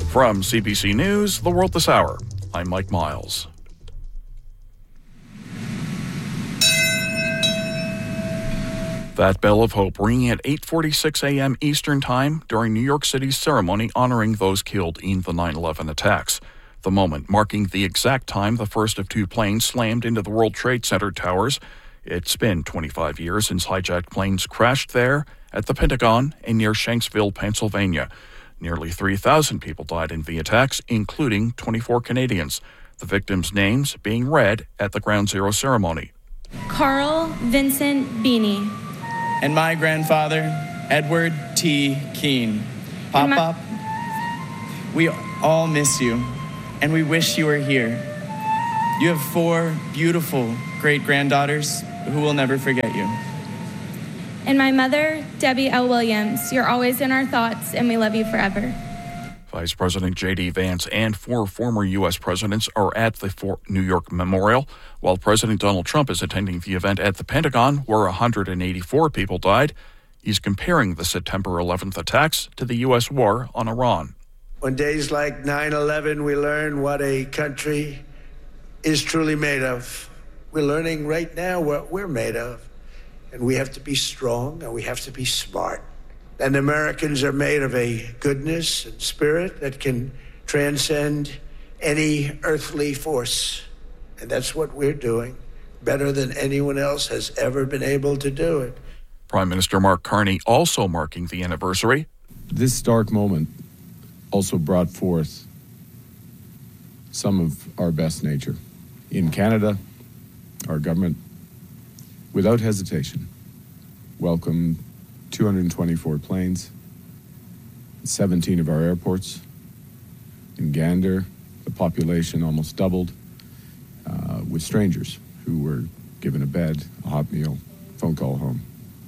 From CBC News, The World This Hour, I'm Mike Miles. That bell of hope ringing at 8:46 a.m. Eastern Time during New York City's ceremony honoring those killed in the 9/11 attacks. The moment marking the exact time the first of two planes slammed into the World Trade Center towers. It's been 25 years since hijacked planes crashed there at the Pentagon and near Shanksville, Pennsylvania. Nearly 3,000 people died in the attacks, including 24 Canadians. The victims' names being read at the Ground Zero ceremony. Carl Vincent Beeney. And my grandfather, Edward T. Keene. Papa, we all miss you, and we wish you were here. You have 4 beautiful great-granddaughters who will never forget you. And my mother, Debbie L. Williams. You're always in our thoughts, and we love you forever. Vice President J.D. Vance and 4 former U.S. presidents are at the New York Memorial, while President Donald Trump is attending the event at the Pentagon, where 184 people died. He's comparing the September 11th attacks to the U.S. war on Iran. On days like 9/11, we learn what a country is truly made of. We're learning right now what we're made of. And we have to be strong, and we have to be smart. And Americans are made of a goodness and spirit that can transcend any earthly force. And that's what we're doing, better than anyone else has ever been able to do it. Prime Minister Mark Carney also marking the anniversary. This dark moment also brought forth some of our best nature. In Canada, our government, without hesitation, welcomed 224 planes, 17 of our airports. In Gander, the population almost doubled, with strangers who were given a bed, a hot meal, phone call home.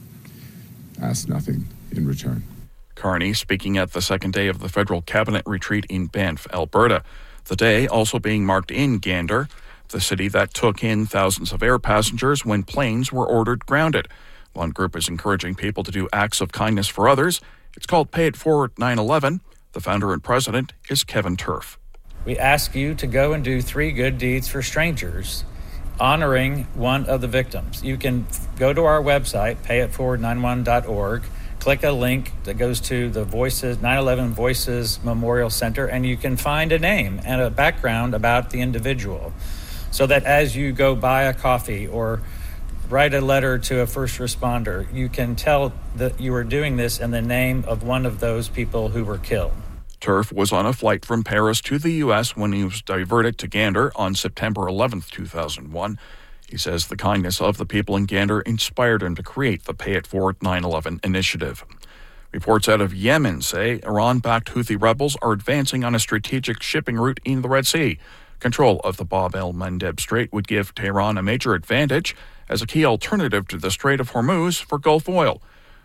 Asked nothing in return. Carney speaking at the second day of the federal cabinet retreat in Banff, Alberta. The day also being marked in Gander, the city that took in thousands of air passengers when planes were ordered grounded. One group is encouraging people to do acts of kindness for others. It's called Pay It Forward 9/11. The founder and president is Kevin Turf. We ask you to go and do 3 good deeds for strangers, honoring one of the victims. You can go to our website, payitforward911.org, click a link that goes to the 9/11 Voices Memorial Center, and you can find a name and a background about the individual, so that as you go buy a coffee or write a letter to a first responder, you can tell that you are doing this in the name of one of those people who were killed. Turf was on a flight from Paris to the U.S. when he was diverted to Gander on September 11th, 2001. He says the kindness of the people in Gander inspired him to create the Pay It Forward 9/11 initiative. Reports out of Yemen say Iran-backed Houthi rebels are advancing on a strategic shipping route in the Red Sea. Control of the Bab el-Mandeb Strait would give Tehran a major advantage as a key alternative to the Strait of Hormuz for Gulf oil.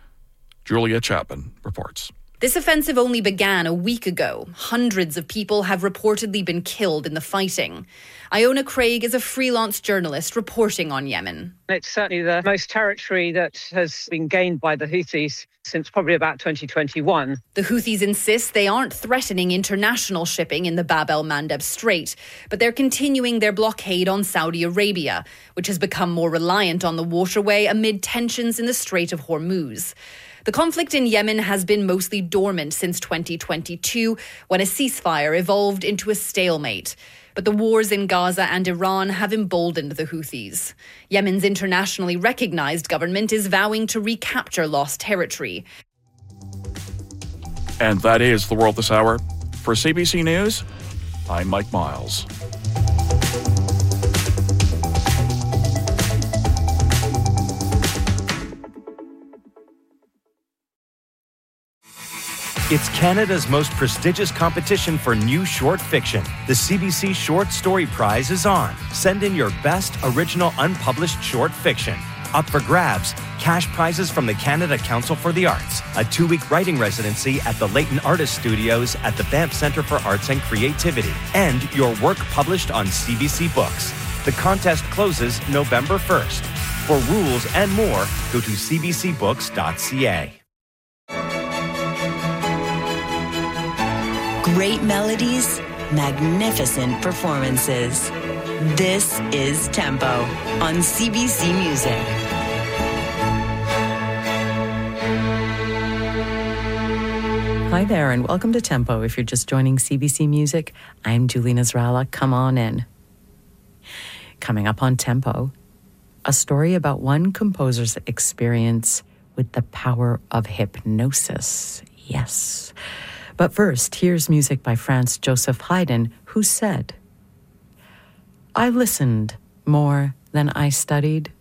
Julia Chapman reports. This offensive only began a week ago. Hundreds of people have reportedly been killed in the fighting. Iona Craig is a freelance journalist reporting on Yemen. It's certainly the most territory that has been gained by the Houthis since probably about 2021. The Houthis insist they aren't threatening international shipping in the Bab el-Mandeb Strait, but they're continuing their blockade on Saudi Arabia, which has become more reliant on the waterway amid tensions in the Strait of Hormuz. The conflict in Yemen has been mostly dormant since 2022, when a ceasefire evolved into a stalemate. But the wars in Gaza and Iran have emboldened the Houthis. Yemen's internationally recognized government is vowing to recapture lost territory. And that is The World This Hour. For CBC News, I'm Mike Miles. It's Canada's most prestigious competition for new short fiction. The CBC Short Story Prize is on. Send in your best original unpublished short fiction. Up for grabs, cash prizes from the Canada Council for the Arts, a 2-week writing residency at the Leighton Artist Studios at the Banff Centre for Arts and Creativity, and your work published on CBC Books. The contest closes November 1st. For rules and more, go to cbcbooks.ca. Great melodies, magnificent performances. This is Tempo on CBC Music. Hi there, and welcome to Tempo. If you're just joining CBC Music, I'm Julie Nasrallah. Come on in. Coming up on Tempo, a story about one composer's experience with the power of hypnosis. Yes. But first, here's music by Franz Joseph Haydn, who said, "I listened more than I studied.